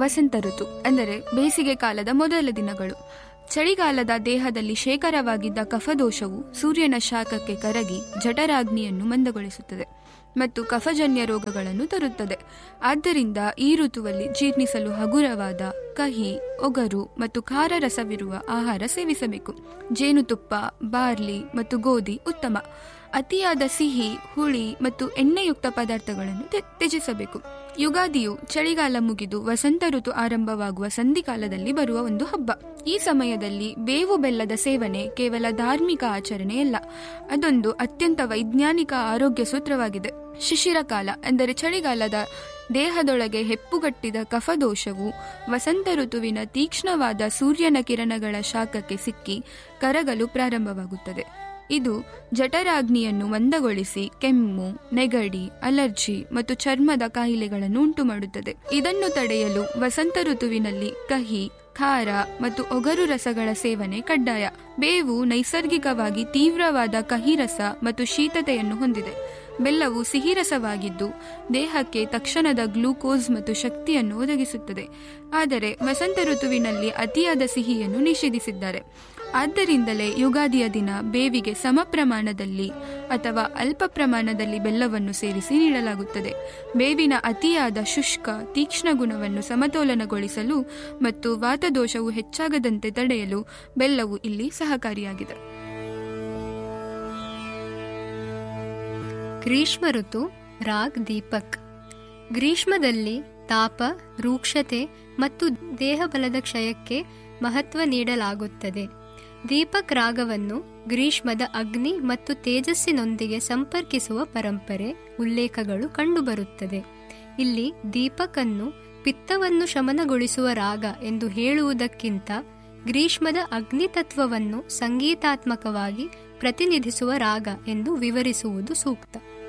ವಸಂತ ಋತು ಅಂದರೆ ಬೇಸಿಗೆ ಕಾಲದ ಮೊದಲ ದಿನಗಳು. ಚಳಿಗಾಲದ ದೇಹದಲ್ಲಿ ಶೇಖರವಾಗಿದ್ದ ಕಫದೋಷವು ಸೂರ್ಯನ ಶಾಖಕ್ಕೆ ಕರಗಿ ಜಠರಾಗ್ನಿಯನ್ನು ಮಂದಗೊಳಿಸುತ್ತದೆ ಮತ್ತು ಕಫಜನ್ಯ ರೋಗಗಳನ್ನು ತರುತ್ತದೆ. ಆದ್ದರಿಂದ ಈ ಋತುವಲ್ಲಿ ಜೀರ್ಣಿಸಲು ಹಗುರವಾದ, ಕಹಿ, ಒಗರು ಮತ್ತು ಖಾರ ರಸವಿರುವ ಆಹಾರ ಸೇವಿಸಬೇಕು. ಜೇನುತುಪ್ಪ, ಬಾರ್ಲಿ ಮತ್ತು ಗೋಧಿ ಉತ್ತಮ. ಅತಿಯಾದ ಸಿಹಿ, ಹುಳಿ ಮತ್ತು ಎಣ್ಣೆಯುಕ್ತ ಪದಾರ್ಥಗಳನ್ನು ತ್ಯಜಿಸಬೇಕು. ಯುಗಾದಿಯು ಚಳಿಗಾಲ ಮುಗಿದು ವಸಂತ ಋತು ಆರಂಭವಾಗುವ ಸಂಧಿಕಾಲದಲ್ಲಿ ಬರುವ ಒಂದು ಹಬ್ಬ. ಈ ಸಮಯದಲ್ಲಿ ಬೇವು ಬೆಲ್ಲದ ಸೇವನೆ ಕೇವಲ ಧಾರ್ಮಿಕ ಆಚರಣೆಯಲ್ಲ, ಅದೊಂದು ಅತ್ಯಂತ ವೈಜ್ಞಾನಿಕ ಆರೋಗ್ಯ ಸೂತ್ರವಾಗಿದೆ. ಶಿಶಿರ ಕಾಲ ಎಂದರೆ ಚಳಿಗಾಲದ ದೇಹದೊಳಗೆ ಹೆಪ್ಪುಗಟ್ಟಿದ ಕಫದೋಷವು ವಸಂತ ಋತುವಿನ ತೀಕ್ಷ್ಣವಾದ ಸೂರ್ಯನ ಕಿರಣಗಳ ಶಾಖಕ್ಕೆ ಸಿಕ್ಕಿ ಕರಗಲು ಪ್ರಾರಂಭವಾಗುತ್ತದೆ. ಇದು ಜಠರಾಗ್ನಿಯನ್ನು ಮಂದಗೊಳಿಸಿ ಕೆಮ್ಮು, ನೆಗಡಿ, ಅಲರ್ಜಿ ಮತ್ತು ಚರ್ಮದ ಕಾಯಿಲೆಗಳನ್ನು ಉಂಟು ಮಾಡುತ್ತದೆ. ಇದನ್ನು ತಡೆಯಲು ವಸಂತ ಋತುವಿನಲ್ಲಿ ಕಹಿ, ಖಾರ ಮತ್ತು ಒಗರು ರಸಗಳ ಸೇವನೆ ಕಡ್ಡಾಯ. ಬೇವು ನೈಸರ್ಗಿಕವಾಗಿ ತೀವ್ರವಾದ ಕಹಿ ರಸ ಮತ್ತು ಶೀತತೆಯನ್ನು ಹೊಂದಿದೆ. ಬೆಲ್ಲವು ಸಿಹಿರಸವಾಗಿದ್ದು ದೇಹಕ್ಕೆ ತಕ್ಷಣದ ಗ್ಲೂಕೋಸ್ ಮತ್ತು ಶಕ್ತಿಯನ್ನು ಒದಗಿಸುತ್ತದೆ. ಆದರೆ ವಸಂತ ಋತುವಿನಲ್ಲಿ ಅತಿಯಾದ ಸಿಹಿಯನ್ನು ನಿಷೇಧಿಸಿದ್ದಾರೆ. ಆದ್ದರಿಂದಲೇ ಯುಗಾದಿಯ ದಿನ ಬೇವಿಗೆ ಸಮ ಪ್ರಮಾಣದಲ್ಲಿ ಅಥವಾ ಅಲ್ಪ ಪ್ರಮಾಣದಲ್ಲಿ ಬೆಲ್ಲವನ್ನು ಸೇರಿಸಿ ನೀಡಲಾಗುತ್ತದೆ. ಬೇವಿನ ಅತಿಯಾದ ಶುಷ್ಕ, ತೀಕ್ಷ್ಣ ಗುಣವನ್ನು ಸಮತೋಲನಗೊಳಿಸಲು ಮತ್ತು ವಾತದೋಷವು ಹೆಚ್ಚಾಗದಂತೆ ತಡೆಯಲು ಬೆಲ್ಲವು ಇಲ್ಲಿ ಸಹಕಾರಿಯಾಗಿದೆ. ಗ್ರೀಷ್ಮ ಋತು ರಾಗ್ ದೀಪಕ್. ಗ್ರೀಷ್ಮದಲ್ಲಿ ತಾಪ, ರೂಕ್ಷತೆ ಮತ್ತು ದೇಹಬಲದ ಕ್ಷಯಕ್ಕೆ ಮಹತ್ವ ನೀಡಲಾಗುತ್ತದೆ. ದೀಪಕ್ ರಾಗವನ್ನು ಗ್ರೀಷ್ಮದ ಅಗ್ನಿ ಮತ್ತು ತೇಜಸ್ಸಿನೊಂದಿಗೆ ಸಂಪರ್ಕಿಸುವ ಪರಂಪರೆ ಉಲ್ಲೇಖಗಳು ಕಂಡುಬರುತ್ತದೆ. ಇಲ್ಲಿ ದೀಪಕ್ ಅನ್ನು ಪಿತ್ತವನ್ನು ಶಮನಗೊಳಿಸುವ ರಾಗ ಎಂದು ಹೇಳುವುದಕ್ಕಿಂತ ಗ್ರೀಷ್ಮದ ಅಗ್ನಿತತ್ವವನ್ನು ಸಂಗೀತಾತ್ಮಕವಾಗಿ ಪ್ರತಿನಿಧಿಸುವ ರಾಗ ಎಂದು ವಿವರಿಸುವುದು ಸೂಕ್ತ.